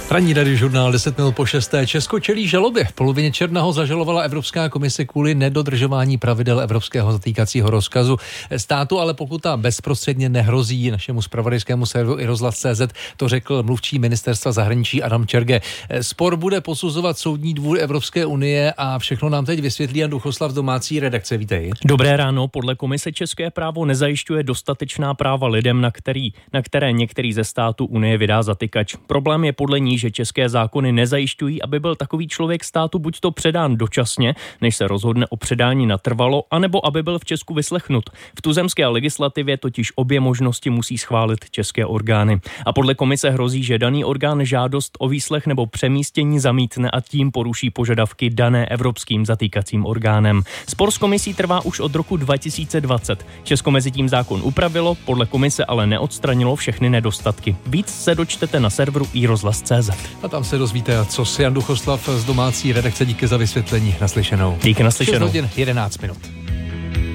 Ranní radiožurnál 10 minut po 6. Česko čelí žalobě. V polovině června ho zažalovala Evropská komise kvůli nedodržování pravidel evropského zatýkacího rozkazu. Státu ale pokuta bezprostředně nehrozí. Našemu zpravodajskému serveru iRozhlas.cz to řekl mluvčí ministerstva zahraničí Adam Čerge. Spor bude posuzovat Soudní dvůr Evropské unie a všechno nám teď vysvětlí Jan Duchoslav z domácí redakce. Vítej. Dobré ráno. Podle komise české právo nezajišťuje dostatečná práva lidem, na které některý ze států unie vydá zatykač. Problém je podle ní, že české zákony nezajišťují, aby byl takový člověk státu buď to předán dočasně, než se rozhodne o předání natrvalo, anebo aby byl v Česku vyslechnut. V tuzemské legislativě totiž obě možnosti musí schválit české orgány. A podle komise hrozí, že daný orgán žádost o výslech nebo přemístění zamítne a tím poruší požadavky dané evropským zatýkacím orgánem. Spor s komisí trvá už od roku 2020. Česko mezi tím zákon upravilo, podle komise ale neodstranilo všechny nedostatky. Víc se dočtete na serveru iRozhlas.cz. A tam se dozvíte, co si Jan Duchoslav z domácí redakce. Díky za vysvětlení. Naslyšenou. Díky, naslyšenou. 6 hodin 11 minut.